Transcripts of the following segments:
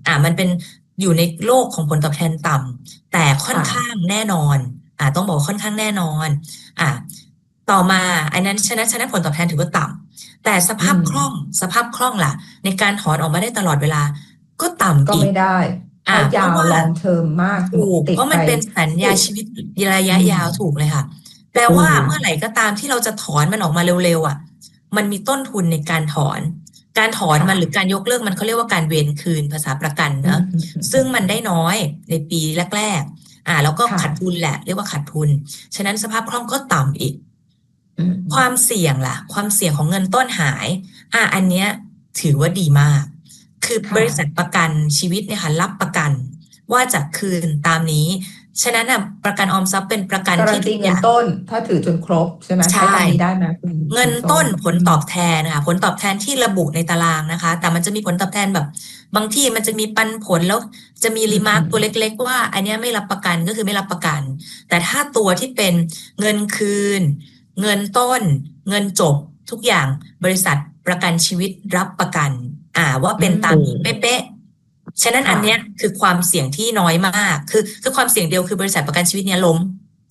มันเป็นอยู่ในโลกของผลตอบแทนต่ำแต่ค่อนข้างแน่นอนต้องบอกค่อนข้างแน่นอนต่อมาอันนั้นฉะนั้นผลตอบแทนถือว่าต่ำแต่สภาพคล่องล่ะในการถอนออกมาได้ตลอดเวลาก็ต่ำก็อีกไม่ได้เพราะยาวลองเทอมมากถูกเพราะมันเป็นสัญญาชีวิตระยะยาวถูกเลยค่ะแปลว่าเมื่อไหร่ก็ตามที่เราจะถอนมันออกมาเร็วๆมันมีต้นทุนในการถอนมันหรือการยกเลิกมันเขาเรียกว่าการเวรคืนภาษาประกันนะซึ่งมันได้น้อยในปีแรกๆแล้วก็ขาดทุนแหละเรียกว่าขาดทุนฉะนั้นสภาพคล่องก็ต่ำอีกความเสี่ยงล่ะความเสี่ยงของเงินต้นหายอันเนี้ยถือว่าดีมากคือบริษัทประกันชีวิตเนี่ยค่ะรับประกันว่าจะคืนตามนี้ฉะนั้นประกันออมทรัพย์เป็นประกันที่เงินต้นถ้าถือจนครบใช่ไหมใช้ตรงนี้ได้ไหมเงินต้นผลตอบแทนนะคะผลตอบแทนที่ระบุในตารางนะคะแต่มันจะมีผลตอบแทนแบบบางที่มันจะมีปันผลแล้วจะมีรีมาร์คตัวเล็กๆว่าอันนี้ไม่รับประกันก็คือไม่รับประกันแต่ถ้าตัวที่เป็นเงินคืนเงินต้นเงินจบทุกอย่างบริษัทประกันชีวิตรับประกันว่าเป็นตามนี้เป๊ะฉะนั้นอันเนี้ยคือความเสี่ยงที่น้อยมากคือความเสี่ยงเดียวคือบริษัทประกันชีวิตเนี้ยล้ม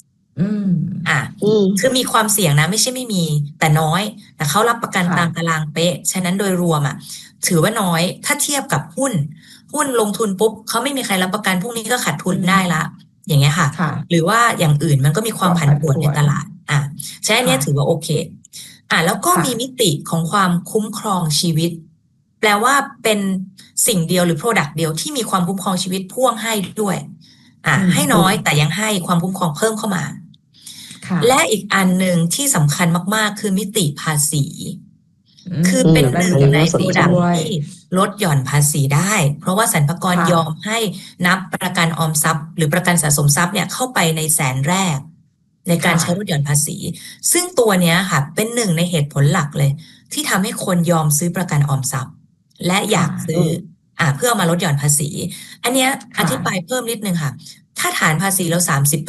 คือมีความเสี่ยงนะไม่ใช่ไม่มีแต่น้อยแต่เขารับประกันตามตารางเป๊ะฉะนั้นโดยรวมถือว่าน้อยถ้าเทียบกับหุ้นลงทุนปุ๊บเขาไม่มีใครรับประกันพวกนี้ก็ขาดทุนได้ละอย่างเงี้ยค่ะหรือว่าอย่างอื่นมันก็มีความผันผวนในตลาดฉะนั้นเนี้ยถือว่าโอเคแล้วก็มีมิติของความคุ้มครองชีวิตแปลว่าเป็นสิ่งเดียวหรือ product เดียวที่มีความคุ้มครองชีวิตพ่วงให้ด้วยให้น้อยแต่ยังให้ความคุ้มครองเพิ่มเข้ามาและอีกอันหนึ่งที่สำคัญมากๆคือมิติภาษีคือเป็นหนึ่งในโปรดักต์ที่ลดหย่อนภาษีได้เพราะว่าสรรพากรยอมให้นับประกันออมทรัพย์หรือประกันสะสมทรัพย์เนี่ยเข้าไปในแสนแรกในการใช้ลดหย่อนภาษีซึ่งตัวเนี้ยค่ะเป็นหนึ่งในเหตุผลหลักเลยที่ทำให้คนยอมซื้อประกันออมทรัพย์และอยากซื้อเพื่อมาลดหย่อนภาษีอันเนี้ยอธิบายเพิ่มนิดนึงค่ะถ้าฐานภาษีเรา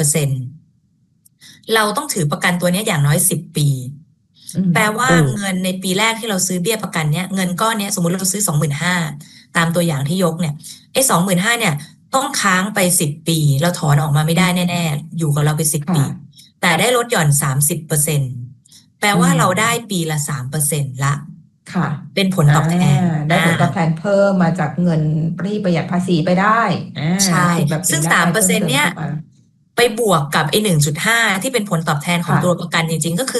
30%เราต้องถือประกันตัวนี้อย่างน้อย10 ปีแปลว่าเงินในปีแรกที่เราซื้อเบี้ยประกันเนี้ยเงินก้อนเนี้ยสมมติเราซื้อ 25,000 ตามตัวอย่างที่ยกเนี่ยไอ้ 25,000 เนี่ยต้องค้างไป10 ปีเราถอนออกมาไม่ได้แน่ๆอยู่กับเราไป10 ปีแต่ได้ลดหย่อน 30%แปลว่าเราได้ปีละ 3% ละเป็นผลตอบแทนได้ผลตอบแทนเพิ่มมาจากเงินที่ประหยัดภาษีไปได้ใช่ซึ่ง 3% เนี่ยไปบวกกับไอ้ 1.5 ที่เป็นผลตอบแทนของตัวประกันจริงๆก็คือ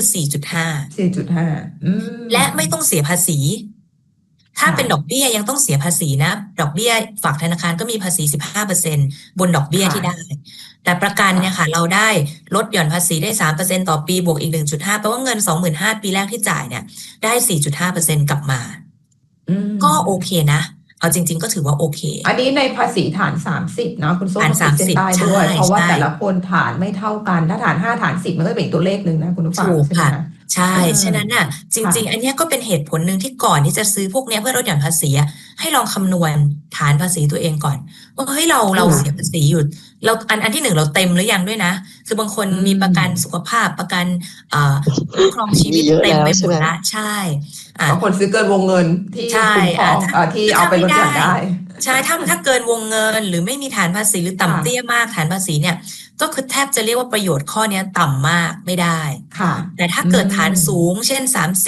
4.5 และไม่ต้องเสียภาษีถ้าเป็นดอกเบี้ยยังต้องเสียภาษีนะดอกเบี้ยฝากธนาคารก็มีภาษี 15% บนดอกเบี้ยที่ได้แต่ประกันเนี่ยค่ะเราได้ลดหย่อนภาษีได้ 3% ต่อปีบวกอีก 1.5 แปลว่าเงิน 25,000 ปีแรกที่จ่ายเนี่ยได้ 4.5% กลับมาก็โอเคนะเอาจริงๆก็ถือว่าโอเคอันนี้ในภาษีฐาน30นะคุณส้มขีดเส้นใต้ด้วยเพราะว่าแต่ละคนฐานไม่เท่ากันถ้าฐาน5ฐาน10มันก็เป็นตัวเลขนึงนะคุณผู้ฟังใช่ไหมใช่ฉะนั้นจริงๆอันนี้ก็เป็นเหตุผลหนึ่งที่ก่อนที่จะซื้อพวกนี้เพื่อลดหย่อนภาษีให้ลองคำนวณฐานภาษีตัวเองก่อนว่าเฮ้ยเราเสียภาษีอยู่เราอันที่หนึ่งเราเต็มหรือยังด้วยนะคือบางคนมีประกันสุขภาพประกันคุ้มครองชีวิตเต็มไปหมดละใช่บางคนซื้อเกินวงเงินที่คุ้มครองที่เอาไปลดหย่อนได้ใช่ถ้าเกินวงเงินหรือไม่มีฐานภาษีหรือต่ำเตี้ยมากฐานภาษีเนี่ยก็คือแทบจะเรียกว่าประโยชน์ข้อนี้ต่ำมากไม่ได้แต่ถ้าเกิดฐานสูงเช่น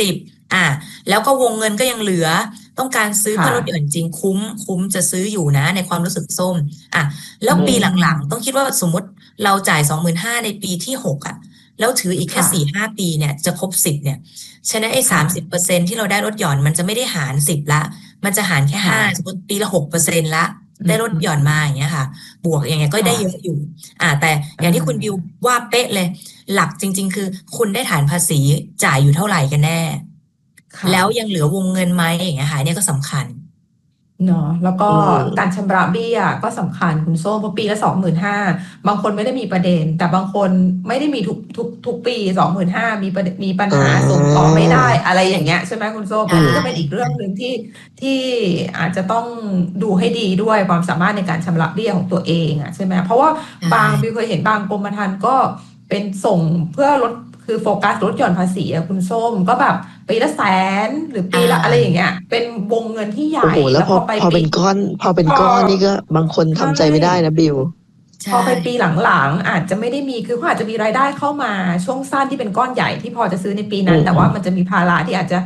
30แล้วก็วงเงินก็ยังเหลือต้องการซื้อเพื่อลดหย่อนจริงคุ้มจะซื้ออยู่นะในความรู้สึกส้มแล้วปีหลังๆต้องคิดว่าสมมติเราจ่าย 25,000 ในปีที่6แล้วถืออีกแค่ 4-5 ปีเนี่ยจะครบ10เนี่ยฉะนั้นไอ้ 30% ที่เราได้ลดหย่อนมันจะไม่ได้หาร10ละมันจะหารแค่5สมมติปีละ 6% ละได้ลดหย่อนมาอย่างเงี้ยค่ะบวกอย่างเงี้ยก็ได้เยอะอยู่แต่อย่างที่คุณบิวว่าเป๊ะเลยหลักจริงๆคือคุณได้ฐานภาษีจ่ายอยู่เท่าไหร่กันแน่แล้วยังเหลือวงเงินไหมอย่างเงี้ยค่ะเนี่ยก็สำคัญเนาะแล้วก็การชำระเบี้ยก็สำคัญคุณโซ่เพราะปีละ 25,000 บางคนไม่ได้มีประเด็นแต่บางคนไม่ได้มีทุกปี 25,000 มีปัญหาส่งต่อไม่ได้อะไรอย่างเงี้ยใช่ไหมคุณโซ่ก็เป็นอีกเรื่องนึงที่อาจจะต้องดูให้ดีด้วยความสามารถในการชำระเบี้ยของตัวเองใช่ไหมเพราะว่าบิวเคยเห็นบางกรมธรรม์ก็เป็นส่งเพื่อลดคือโฟกัสลดหย่อนภาษีคุณส้มก็แบบปีละแสนหรือปีละอะไรอย่างเงี้ยเป็นวงเงินที่ใหญ่โอ้โหแล้วพอไปเป็นก้อนนี่ก็บางคนทำใจไม่ได้นะบิวพอไปปีหลังๆอาจจะไม่ได้มีคือเขาอาจจะมีรายได้เข้ามาช่วงสั้นที่เป็นก้อนใหญ่ที่พอจะซื้อในปีนั้นแต่ว่ามันจะมีภาระที่อาจจะ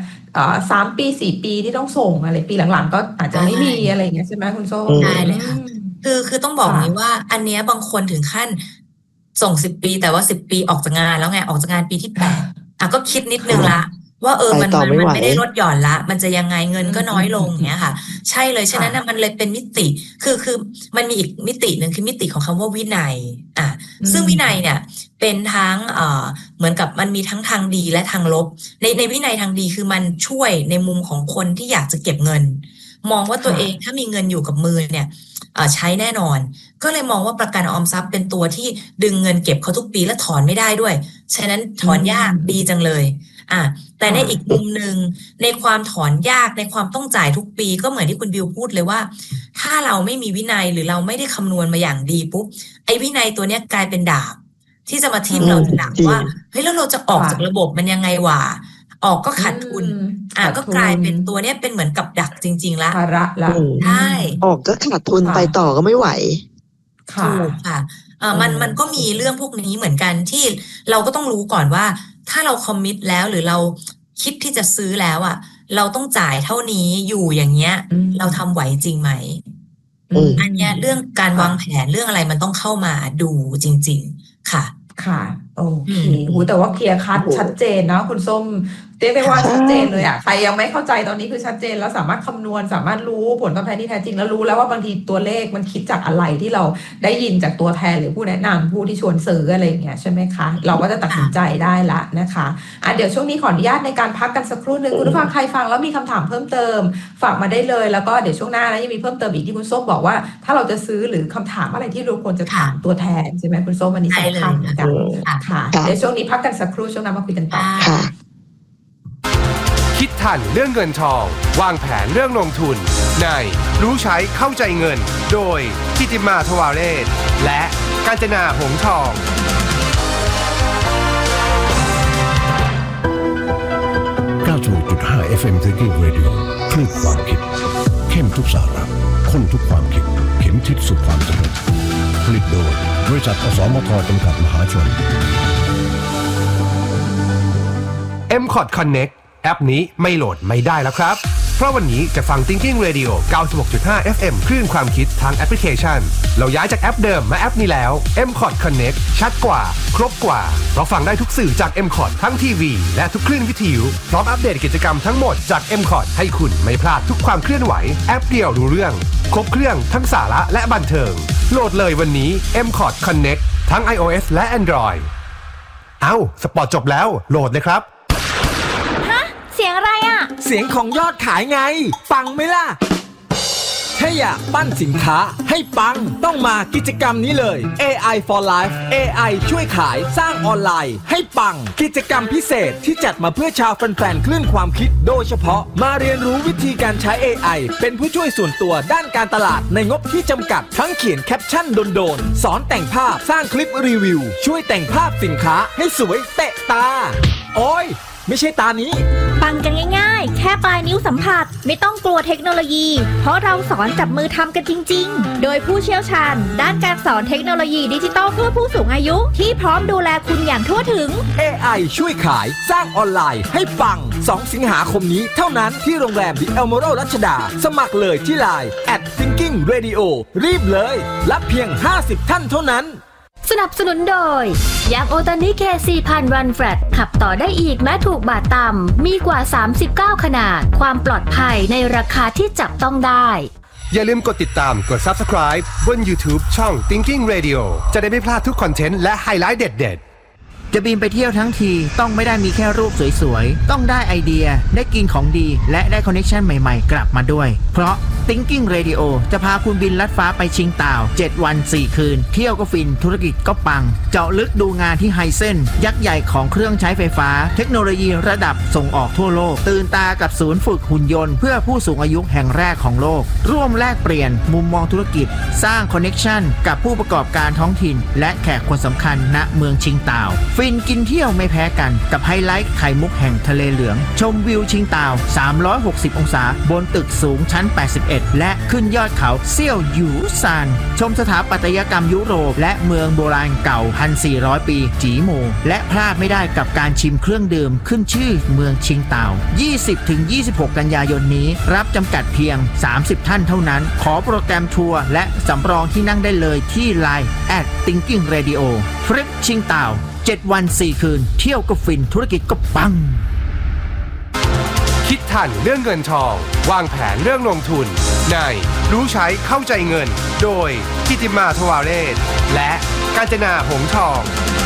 3 ปี4 ปีที่ต้องส่งอะไรปีหลังๆก็อาจจะไม่มีอะไรอย่างเงี้ยใช่ไหมคุณโซ่ใช่เลยค่ะคือต้องบอกนี้ว่าอันเนี้ยบางคนถึงขั้นส่ง10 ปีแต่ว่า10 ปีออกจากงานแล้วไงออกจากงานปีที่8ก็คิดนิดนึงละว่ามันไม่ได้ลดหย่อนละมันจะยังไงเงินก็น้อยลงอย่างเงี้ยค่ะใช่เลยฉะนั้นมันเลยเป็นมิติคือมันมีอีกมิติหนึ่งคือมิติของคำว่าวินัยซึ่งวินัยเนี่ยเป็นทั้งเหมือนกับมันมีทั้งทางดีและทางลบในวินัยทางดีคือมันช่วยในมุมของคนที่อยากจะเก็บเงินมองว่าตัวเองถ้ามีเงินอยู่กับมือเนี่ยใช้แน่นอนก็เลยมองว่าประกันออมทรัพย์เป็นตัวที่ดึงเงินเก็บเขาทุกปีและถอนไม่ได้ด้วยฉะนั้นถอนยากดีจังเลยแต่ในอีกมุมหนึ่งในความถอนยากในความต้องจ่ายทุกปีก็เหมือนที่คุณบิวพูดเลยว่าถ้าเราไม่มีวินัยหรือเราไม่ได้คำนวณมาอย่างดีปุ๊บไอ้วินัยตัวเนี้ยกลายเป็นดาบที่จะมาทิ่มเราทีหลังว่าเฮ้ยแล้วเราจะออกจากระบบมันยังไงวะออกก็ขาดทุนก็กลายเป็นตัวเนี้ยเป็นเหมือนกับดักจริงๆละภาระละใช่ออกก็ขาดทุนไปต่อก็ไม่ไหวค่ะมันก็มีเรื่องพวกนี้เหมือนกันที่เราก็ต้องรู้ก่อนว่าถ้าเราคอมมิตแล้วหรือเราคิดที่จะซื้อแล้วเราต้องจ่ายเท่านี้อยู่อย่างเงี้ยเราทำไหวจริงไหมอันเนี้ยเรื่องการวางแผนเรื่องอะไรมันต้องเข้ามาดูจริงๆค่ะโอเคแต่ว่าเคลียร์คัดชัดเจนนะคุณส้มเรียกได้ว่าชัดเจนเลยใครยังไม่เข้าใจตอนนี้คือชัดเจนแล้วสามารถคำนวณสามารถรู้ผลตอบแทนที่แท้จริงแล้วรู้แล้วว่าบางทีตัวเลขมันคิดจากอะไรที่เราได้ยินจากตัวแทนหรือผู้แนะนำผู้ที่ชวนซื้ออะไรอย่างเงี้ยใช่ไหมคะเราก็จะตัดสินใจได้ละนะคะเดี๋ยวช่วงนี้ขออนุญาตในการพักกันสักครู่นึงคุณผู้ฟังใครฟังแล้วมีคำถามเพิ่มเติมฝากมาได้เลยแล้วก็เดี๋ยวช่วงหน้าแล้วยังมีเพิ่มเติมอีกที่คุณส้มบอกว่าถ้าเราจะซื้อหรือคำถามอะไรที่เราควรจะถามตัวแทนใช่ไหมคุณส้มวันนี้สำคัญเหมือนกันค่ะเดี๋ยวช่วงนี้พักกันสักครู่ช่วงหน้ามาคุยกันต่อคิดทันเรื่องเงินทองวางแผนเรื่องลงทุนในรู้ใช้เข้าใจเงินโดยกิติมาทวาเรศและกาญจนาหงส์ทอง 96.5 FM Thinking Radio คลื่นความคิดเข้มทุกสาระข้นทุกความคิดเข็มทิศสู่ความสำเร็จผลิตโดยบริษัทอสมทจำกัดมหาชน MCOT Connect แอปนี้ไม่โหลดไม่ได้แล้วครับเพราะวันนี้จะฟัง Thinking Radio 96.5 FM คลื่นความคิดทางแอปพลิเคชันเราย้ายจากแอปเดิมมาแอปนี้แล้ว MCOT Connect ชัดกว่าครบกว่าเราฟังได้ทุกสื่อจาก MCOT ทั้งทีวีและทุกคลื่นวิทยุพร้อมอัปเดตกิจกรรมทั้งหมดจาก MCOT ให้คุณไม่พลาดทุกความเคลื่อนไหวแอปเดียวรู้เรื่องครบเครื่องทั้งสาระและบันเทิงโหลดเลยวันนี้ MCOT Connect ทั้ง iOS และ Android สปอร์ตจบแล้วโหลดเลยครับเสียงอะไรเสียงของยอดขายไงปังไหมล่ะถ้าอยากปั้นสินค้าให้ปังต้องมากิจกรรมนี้เลย AI for Life AI ช่วยขายสร้างออนไลน์ให้ปังกิจกรรมพิเศษที่จัดมาเพื่อชาวแฟนๆคลื่นความคิดโดยเฉพาะมาเรียนรู้วิธีการใช้ AI เป็นผู้ช่วยส่วนตัวด้านการตลาดในงบที่จำกัดทั้งเขียนแคปชั่นโดนๆสอนแต่งภาพสร้างคลิปรีวิวช่วยแต่งภาพสินค้าให้สวยเตะตาโอ้ยไม่ใช่ตานี้ปังกันง่ายๆแค่ปลายนิ้วสัมผัสไม่ต้องกลัวเทคโนโลยีเพราะเราสอนจับมือทำกันจริงๆโดยผู้เชี่ยวชาญด้านการสอนเทคโนโลยีดิจิทัลเพื่อผู้สูงอายุที่พร้อมดูแลคุณอย่างทั่วถึง AI ช่วยขายสร้างออนไลน์ให้ปัง2 สิงหาคมนี้เท่านั้นที่โรงแรม The Emerald รัชดาสมัครเลยที่ LINE @Thinking Radio รีบเลยรับเพียง50ท่านเท่านั้นสนับสนุนโดยยางโอตานิเค4,000 แฟลตขับต่อได้อีกแม้ถูกบาทต่ำมีกว่า39ขนาดความปลอดภัยในราคาที่จับต้องได้อย่าลืมกดติดตามกด Subscribe บน YouTube ช่อง Thinking Radio จะได้ไม่พลาดทุกคอนเทนต์และไฮไลท์เด็ดๆจะบินไปเที่ยวทั้งทีต้องไม่ได้มีแค่รูปสวยๆต้องได้ไอเดียได้กินของดีและได้คอนเนคชั่นใหม่ๆกลับมาด้วยเพราะ Thinking Radio จะพาคุณบินลัดฟ้าไปชิงต่าว7 วัน 4 คืนเที่ยวก็ฟินธุรกิจก็ปังเจาะลึกดูงานที่ไฮเซ็นยักษ์ใหญ่ของเครื่องใช้ไฟฟ้าเทคโนโลยีระดับส่งออกทั่วโลกตื่นตากับศูนย์ฝึกหุ่นยนต์เพื่อผู้สูงอายุแห่งแรกของโลกร่วมแลกเปลี่ยนมุมมองธุรกิจสร้างคอนเนคชั่นกับผู้ประกอบการท้องถิ่นและแขกคนสำคัญณเมืองชิงต่าวฟฟินกินเที่ยวไม่แพ้กันกับไฮไลท์ไข่มุกแห่งทะเลเหลืองชมวิวชิงตาว360องศาบนตึกสูงชั้น81และขึ้นยอดเขาเซี่ยวหยูซานชมสถาปัตยกรรมยุโรปและเมืองโบราณเก่า 1,400 ปีจีหมูและพลาดไม่ได้กับการชิมเครื่องดื่มขึ้นชื่อเมืองชิงตาว 20-26 กันยายนนี้รับจำกัดเพียง30ท่านเท่านั้นขอโปรแกรมทัวร์และสำรองที่นั่งได้เลยที่ LINE @Thinking Radio ทริปชิงตาว7 วัน 4 คืนเที่ยวก็ฟินธุรกิจก็ปังคิดทันเรื่องเงินทองวางแผนเรื่องลงทุนในรู้ใช้เข้าใจเงินโดยกิติมาทวาเรศและกาญจนาหงส์ทอง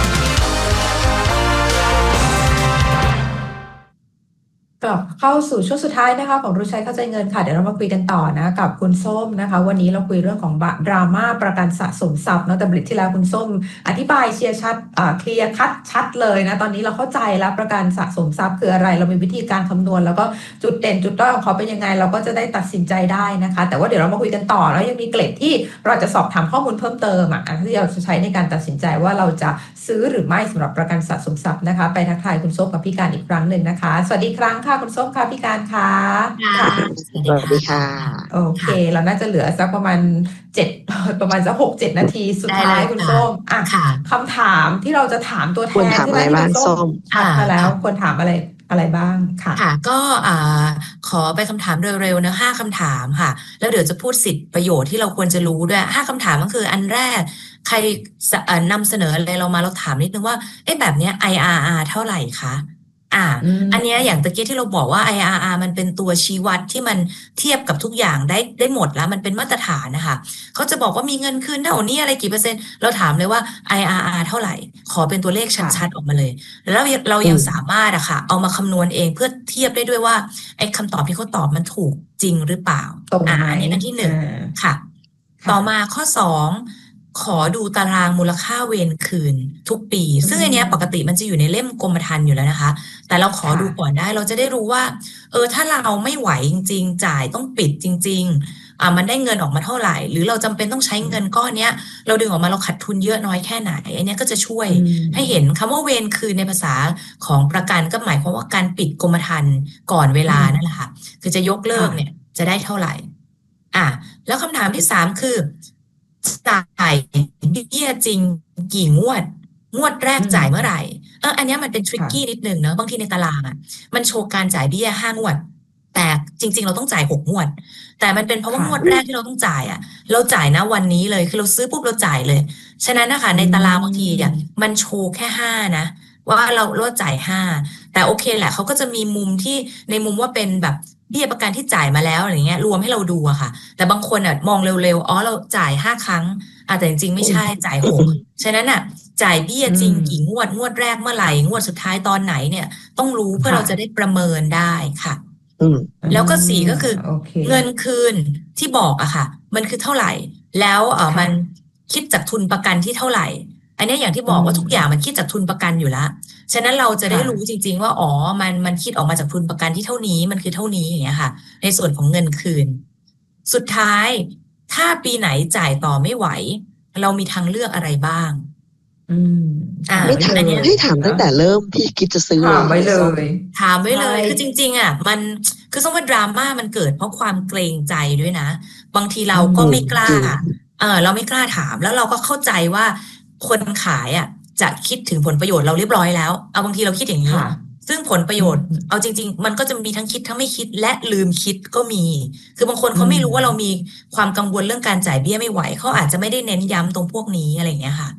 กลับเข้าสู่ช่วงสุดท้ายนะคะของรู้ใช้เข้าใจเงินค่ะเดี๋ยวเรามาคุยกันต่อนะกับคุณส้มนะคะวันนี้เราคุยเรื่องของดราม่าประกันสะสมทรัพย์เนาะแต่บริษัทที่แล้วคุณส้มอธิบายเคลียร์คัดชัดเลยนะตอนนี้เราเข้าใจแล้วประกันสะสมทรัพย์คืออะไรเรามีวิธีการคำนวณแล้วก็จุดเด่นจุดด้อยของเขาเป็นยังไงเราก็จะได้ตัดสินใจได้นะคะแต่ว่าเดี๋ยวเรามาคุยกันต่อแล้วยังมีเกร็ดที่เราจะสอบถามข้อมูลเพิ่มเติมที่เราจะใช้ในการตัดสินใจว่าเราจะซื้อหรือไม่สำหรับประกันสะสมทรัพย์นะคะไปทักทายคุณส้มกับพี่การอีกครั้งหนึ่งนะคะสวัสดีครั้งค่ะคุณส้มค่ะพี่การค่ะสวัสดีค่ะโอเคเราน่าจะเหลือสักประมาณประมาณสัก6-7 นาทีสุดท้ายคุณส้มคำถามที่เราจะถามตัวแทนที่คุณส้มมาแล้วควรถามอะไรบ้างค่ะก็ขอไปคำถามเร็วๆนะ5คำถามค่ะแล้วเดี๋ยวจะพูดสิทธิประโยชน์ที่เราควรจะรู้ด้วย5คำถามก็คืออันแรกใครนำเสนออะไรเรามาเราถามนิดนึงว่าแบบนี้ IRR เท่าไหร่คะอันนี้อย่างตะกี้ที่เราบอกว่า IRR มันเป็นตัวชี้วัดที่มันเทียบกับทุกอย่างได้หมดแล้วมันเป็นมาตรฐานนะคะเขาจะบอกว่ามีเงินคืนเท่านี้อะไรกี่เปอร์เซ็นต์เราถามเลยว่า IRR เท่าไหร่ขอเป็นตัวเลขชัดๆออกมาเลยแล้วเรายังสามารถเอามาคำนวณเองเพื่อเทียบได้ด้วยว่าไอ้คำตอบที่เขาตอบมันถูกจริงหรือเปล่าอันนี้อันที่1ค่ะต่อมาข้อ2ขอดูตารางมูลค่าเวรคืนทุกปีซึ่งอันนี้ปกติมันจะอยู่ในเล่มกรมธรรม์อยู่แล้วนะคะแต่เราขอดูก่อนได้เราจะได้รู้ว่าถ้าเราไม่ไหวจริงๆจ่ายต้องปิดจริงๆมันได้เงินออกมาเท่าไหร่หรือเราจำเป็นต้องใช้เงินก้อนเนี้ยเราดึงออกมาเราขาดทุนเยอะน้อยแค่ไหนอันนี้ก็จะช่วยให้เห็นคำว่าเวรคืนในภาษาของประกันก็หมายความว่าการปิดกรมธรรม์ก่อนเวลานั่นแหละค่ะคือจะยกเลิกเนี่ยจะได้เท่าไหร่แล้วคำถามที่3คือจ่ายเบี้ยจริงกี่งวดแรกจ่ายเมื่อไหร่อันนี้มันเป็นทริกกี้นิดนึงเนอะบางทีในตารางมันโชว์การจ่ายเบี้ย5 งวดแต่จริงๆเราต้องจ่าย6 งวดแต่มันเป็นเพราะว่างวดแรกที่เราต้องจ่ายเราจ่ายนะวันนี้เลยคือเราซื้อปุ๊บเราจ่ายเลยฉะนั้นนะคะในตารางบางทีมันโชว์แค่5นะว่าเราจ่าย5แต่โอเคแหละเขาก็จะมีมุมที่ในมุมว่าเป็นแบบเบี้ยประกันที่จ่ายมาแล้วอะไรเงี้ยรวมให้เราดูอะค่ะแต่บางคนมองเร็วๆเราจ่าย5 ครั้งแต่จริงๆไม่ใช่จ่าย6ฉะนั้นจ่ายเบี้ยจริงกี่งวดแรกเมื่อไหร่งวดสุดท้ายตอนไหนเนี่ยต้องรู้เพื่อเราจะได้ประเมินได้ค่ะแล้วก็4ก็คือเงินคืนที่บอกอะค่ะมันคือเท่าไหร่แล้วมันคิดจากทุนประกันที่เท่าไหร่อันนี้อย่างที่บอกว่าทุกอย่างมันคิดจากทุนประกันอยู่แล้วฉะนั้นเราจะได้รู้จริงๆว่ามันคิดออกมาจากทุนประกันที่เท่านี้มันคือเท่านี้อย่างเงี้ยค่ะในส่วนของเงินคืนสุดท้ายถ้าปีไหนจ่ายต่อไม่ไหวเรามีทางเลือกอะไรบ้างไม่ถามให้ถามตั้งแต่เริ่มพี่คิดจะซื้อถามไว้เลยคือจริงๆมันคือสมมติดราม่ามันเกิดเพราะความเกรงใจด้วยนะบางทีเราก็ไม่กล้าเราไม่กล้าถามแล้วเราก็เข้าใจว่าคนขายจะคิดถึงผลประโยชน์เราเรียบร้อยแล้วบางทีเราคิดอย่างนี้ซึ่งผลประโยชน์เอาจริงๆมันก็จะมีทั้งคิดทั้งไม่คิดและลืมคิดก็มีคือบางคนเขาไม่รู้ว่าเรามีความกังวลเรื่องการจ่ายเบี้ยไม่ไหวเขาอาจจะไม่ได้เน้นย้ำตรงพวกนี้อะไรอย่างเงี้ยค่ะ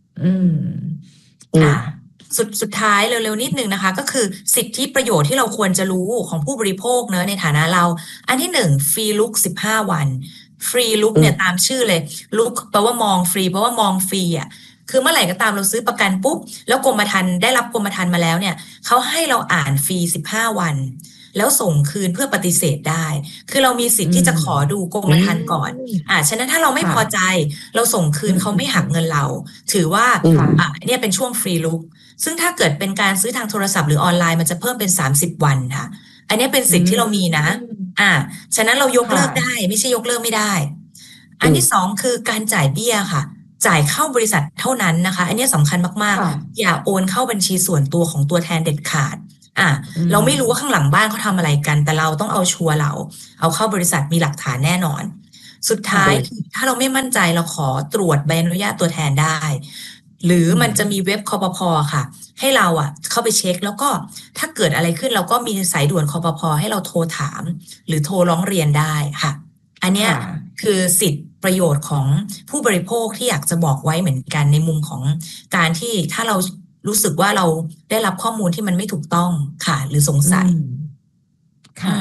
สุดท้ายเร็วๆนิดนึงนะคะก็คือสิทธิประโยชน์ที่เราควรจะรู้ของผู้บริโภคเนอะในฐานะเราอันที่1ฟรีลุก15 วันฟรีลุกเนี่ยตามชื่อเลยลุกแปลว่ามองฟรีแปลว่ามองฟรีคือเมื่อไหร่ก็ตามเราซื้อประกันปุ๊บแล้วกรมธรรม์ได้รับกรมธรรม์มาแล้วเนี่ยเขาให้เราอ่านฟรี15 วันแล้วส่งคืนเพื่อปฏิเสธได้คือเรามีสิทธิ์ที่จะขอดูกรมธรรม์ก่อนฉะนั้นถ้าเราไม่พอใจเราส่งคืนเขาไม่หักเงินเราถือว่าเนี่ยเป็นช่วงฟรีลุกซึ่งถ้าเกิดเป็นการซื้อทางโทรศัพท์หรือออนไลน์มันจะเพิ่มเป็น30 วันค่ะอันนี้เป็นสิทธิ์ที่เรามีนะฉะนั้นเรายกเลิกได้ไม่ใช่ยกเลิกไม่ได้อันที่2คือการจ่ายเบี้ยค่ะจ่ายเข้าบริษัทเท่านั้นนะคะอันนี้สำคัญมากๆอย่าโอนเข้าบัญชีส่วนตัวของตัวแทนเด็ดขาดเราไม่รู้ว่าข้างหลังบ้านเขาทำอะไรกันแต่เราต้องเอาชัวร์เราเอาเข้าบริษัทมีหลักฐานแน่นอนสุดท้ายถ้าเราไม่มั่นใจเราขอตรวจใบอนุญาตตัวแทนได้หรือมันจะมีเว็บคปภ.ค่ะให้เราเข้าไปเช็คแล้วก็ถ้าเกิดอะไรขึ้นเราก็มีสายด่วนคปภ.ให้เราโทรถามหรือโทรร้องเรียนได้ค่ะอันเนี้ยคือสิทธิประโยชน์ของผู้บริโภคที่อยากจะบอกไว้เหมือนกันในมุมของการที่ถ้าเรารู้สึกว่าเราได้รับข้อมูลที่มันไม่ถูกต้องค่ะหรือสงสัยค่ะ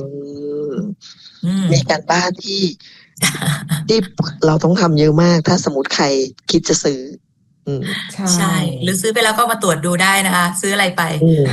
มีการบ้านที่เราต้องทำเยอะมากถ้าสมมติใครคิดจะซื้อใช่หรือซื้อไปแล้วก็มาตรวจดูได้นะคะซื้ออะไรไป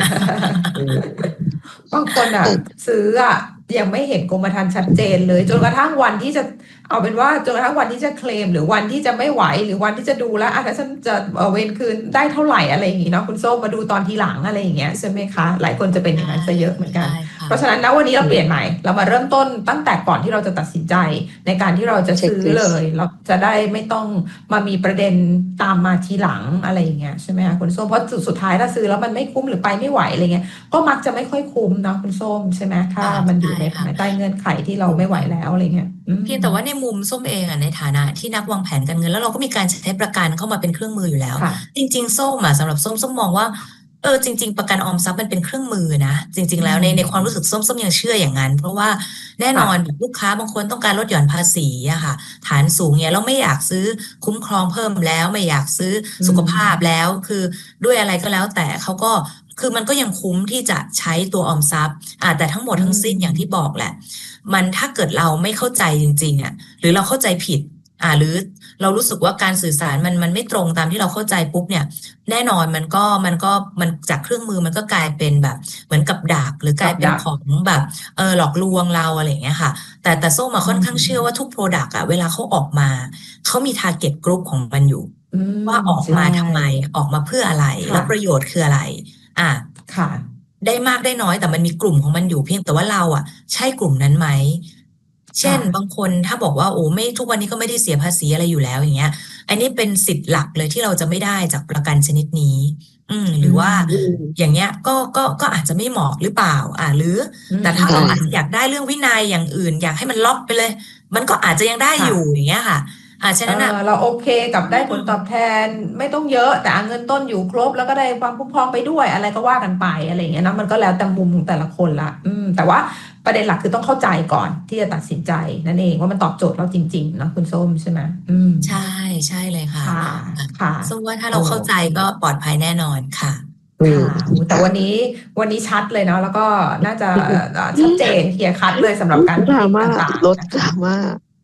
บางคนซื้อยังไม่เห็นกรมธรรม์ชัดเจนเลยจนกระทั่งวันที่จะเอาเป็นว่าจนกระทั่งวันที่จะเคลมหรือวันที่จะไม่ไหวหรือวันที่จะดูแล้วถ้าฉันจะเว้นคืนได้เท่าไหร่อะไรอย่างงี้เนาะคุณส้มมาดูตอนทีหลังอะไรอย่างเงี้ยใช่ไหมคะหลายคนจะเป็นอย่างนั้นซะเยอะเหมือนกันเพราะฉะนั้นวันนี้เราเปลี่ยนใหม่เรามาเริ่มต้นตั้งแต่ก่อนที่เราจะตัดสินใจในการที่เราจะซื้อเลยเราจะได้ไม่ต้องมามีประเด็นตามมาทีหลังอะไรอย่างเงี้ยใช่ไหมคะคุณส้มเพราะสุดท้ายถ้าซื้อแล้วมันไม่คุ้มหรือไปไม่ไหวอะไรเงี้ยก็มักจะไม่ค่อยคุ้มเนาะคุณส้มใช่ไหมถ้ามันอยู่ในภายใต้เงื่อนไขที่เราไม่ไหวแล้วอะไรเงี้ยเพียงแต่ว่าในมุมส้มเองในฐานะที่นักวางแผนการเงินแล้วเราก็มีการใช้ประกันเข้ามาเป็นเครื่องมืออยู่แล้วจริงๆส้มสำหรับส้มมองว่าจริงๆประกันออมทรัพย์มันเป็นเครื่องมือนะจริงๆแล้วในความรู้สึกส้มยังเชื่ออย่างนั้นเพราะว่าแน่นอนลูกค้าบางคนต้องการลดหย่อนภาษีค่ะฐานสูงเนี่ยเราไม่อยากซื้อคุ้มครองเพิ่มแล้วไม่อยากซื้อสุขภาพแล้วคือด้วยอะไรก็แล้วแต่เขาก็คือมันก็ยังคุ้มที่จะใช้ตัวออมทรัพย์แต่ทั้งหมดทั้งสิ้นอย่างที่บอกแหละมันถ้าเกิดเราไม่เข้าใจจริงๆหรือเราเข้าใจผิดหรือเรารู้สึกว่าการสื่อสารมันไม่ตรงตามที่เราเข้าใจปุ๊บเนี่ยแน่นอนมันจากเครื่องมือมันก็กลายเป็นแบบเหมือนกับดักหรือกลายเป็นของแบบหลอกลวงเราอะไรอย่างเงี้ยค่ะแต่ส้มค่อนข้างเชื่อว่าทุก product เวลาเขาออกมาเขามี target group ของมันอยู่ว่าออกมาทำไมออกมาเพื่ออะไรแล้วประโยชน์คืออะไรค่ะได้มากได้น้อยแต่มันมีกลุ่มของมันอยู่เพียงแต่ว่าเราใช่กลุ่มนั้นไหมเช่นบางคนถ้าบอกว่าไม่ทุกวันนี้ก็ไม่ได้เสียภาษีอะไรอยู่แล้วอย่างเงี้ยอันนี้เป็นสิทธิ์หลักเลยที่เราจะไม่ได้จากประกันชนิดนี้หรือว่าอย่างเงี้ยก็อาจจะไม่เหมาะหรือเปล่าหรือแต่ถ้าเราอยากได้เรื่องวินัยอย่างอื่นอยากให้มันล็อกไปเลยมันก็อาจจะยังได้อยู่อย่างเงี้ยค่ะฉะนั้นเราโอเคกับได้ผลตอบแทนไม่ต้องเยอะแต่เงินต้นอยู่ครบแล้วก็ได้ความคุ้มครองไปด้วยอะไรก็ว่ากันไปอะไรอย่างเงี้ยนะมันก็แล้วแต่มุมของแต่ละคนละแต่ว่าประเด็นหลักคือต้องเข้าใจก่อนที่จะตัดสินใจนั่นเองว่ามันตอบโจทย์เราจริงๆนะคุณส้มใช่ไหมใช่เลยค่ะค่ะส้มว่าถ้าเราเข้าใจก็ปลอดภัยแน่นอนค่ะแต่วันนี้ชัดเลยเนาะแล้วก็น่าจะชัดเจนเคลียร์คัดเลยสำหรับการต่างๆลดดราม่า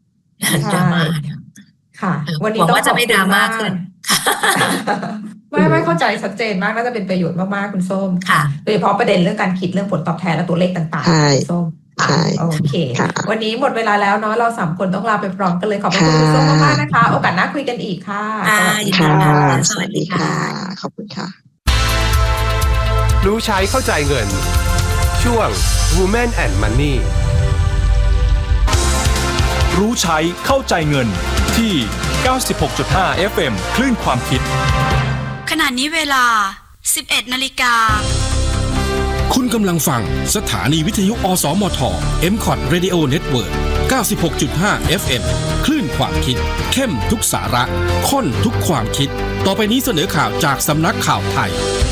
ค่ะวันนี้ต้องว่าจะไม่ดราม่าขึ้นไม่เข้าใจชัดเจนมากน่าจะเป็นประโยชน์มากๆคุณส้มค่ะโดยเฉพาะประเด็นเรื่องการคิดเรื่องผลตอบแทนและตัวเลขต่างๆคุณส้มโอเควันนี้หมดเวลาแล้วเนาะเรา3คนต้องลาไปพร้อมกันเลยขอบคุณคุณส้มมากๆนะคะโอกาสหน้าคุยกันอีกค่ะสวัสดีค่ะขอบคุณค่ะรู้ใช้เข้าใจเงินช่วง Women and Money รู้ใช้เข้าใจเงินที่ 96.5 FM คลื่นความคิดขณะนี้เวลา 11:00 น. คุณกำลังฟังสถานีวิทยุอสมท MCOT Radio Network 96.5 FM คลื่นความคิดเข้มทุกสาระข้นทุกความคิดต่อไปนี้เสนอข่าวจากสำนักข่าวไทย